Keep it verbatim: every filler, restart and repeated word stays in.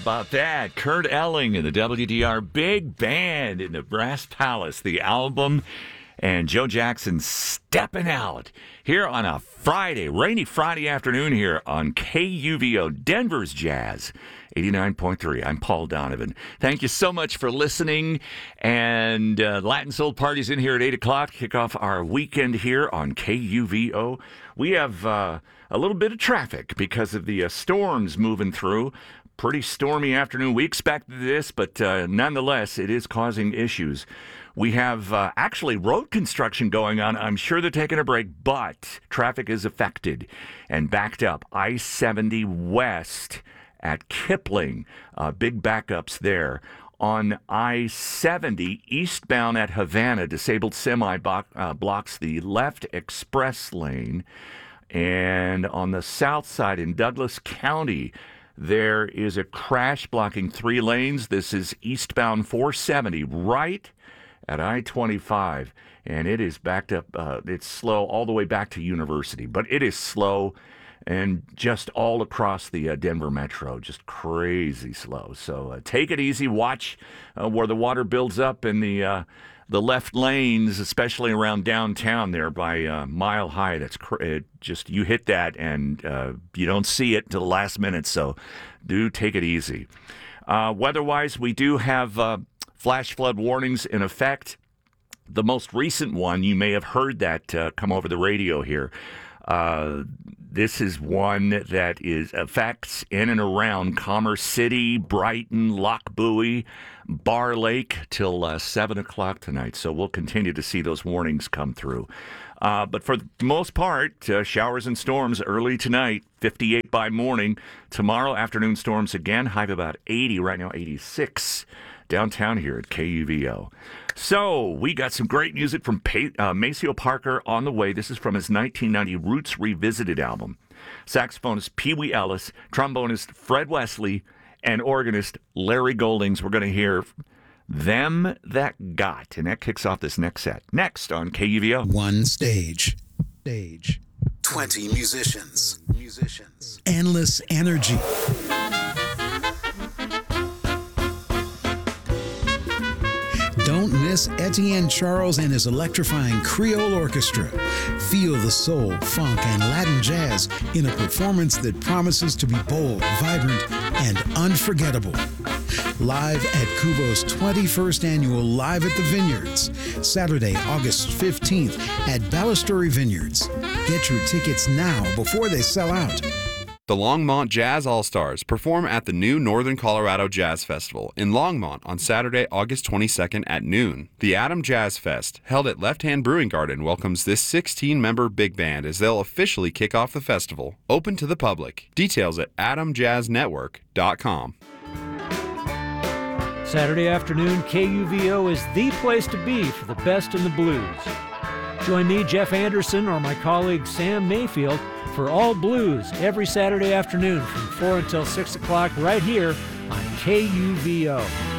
about that? Kurt Elling and the W D R Big Band in the Brass Palace, the album, and Joe Jackson stepping out here on a Friday, rainy Friday afternoon here on K U V O, Denver's Jazz, eighty-nine point three. I'm Paul Donovan. Thank you so much for listening. And uh, Latin Soul Party's in here at eight o'clock. Kick off our weekend here on K U V O. We have uh, a little bit of traffic because of the uh, storms moving through. Pretty stormy afternoon. We expected this, but uh, nonetheless, it is causing issues. We have uh, actually road construction going on. I'm sure they're taking a break, but traffic is affected and backed up. I seventy west at Kipling, uh, big backups there. On I seventy eastbound at Havana, disabled semi bo- uh, blocks the left express lane. And on the south side in Douglas County, there is a crash blocking three lanes. This is eastbound four seventy right at I twenty-five, and it is backed up. Uh, it's slow all the way back to University, but it is slow and just all across the uh, Denver metro, just crazy slow. So uh, take it easy. Watch uh, where the water builds up in the uh, the left lanes, especially around downtown there by uh, Mile High. That's cr- it just you hit that and uh, you don't see it until the last minute. So do take it easy. Uh, weather-wise, we do have uh, flash flood warnings in effect. The most recent one, you may have heard that uh, come over the radio here. Uh, this is one that is affects in and around Commerce City, Brighton, Lochbuie, Bar Lake till uh, seven o'clock tonight. So we'll continue to see those warnings come through. Uh, but for the most part, uh, showers and storms early tonight, fifty-eight by morning. Tomorrow, afternoon storms again, high of about eighty, right now eighty-six. Downtown here at K U V O. So we got some great music from pa- uh, Maceo Parker on the way. This is from his nineteen ninety Roots Revisited album. Saxophonist Pee Wee Ellis, trombonist Fred Wesley, and organist Larry Goldings. We're going to hear Them That Got, and that kicks off this next set. Next on K U V O. One stage. Stage. twenty musicians. Musicians. Endless energy. Don't miss Etienne Charles and his electrifying Creole Orchestra. Feel the soul, funk, and Latin jazz in a performance that promises to be bold, vibrant, and unforgettable. Live at Kubo's twenty-first annual Live at the Vineyards, Saturday, August fifteenth at Balustrade Vineyards. Get your tickets now before they sell out. The Longmont Jazz All-Stars perform at the new Northern Colorado Jazz Festival in Longmont on Saturday, August twenty-second at noon. The Adam Jazz Fest, held at Left Hand Brewing Garden, welcomes this sixteen-member big band as they'll officially kick off the festival. Open to the public. Details at adam jazz network dot com. Saturday afternoon, K U V O is the place to be for the best in the blues. Join me, Jeff Anderson, or my colleague Sam Mayfield for All Blues every Saturday afternoon from four until six o'clock right here on K U V O.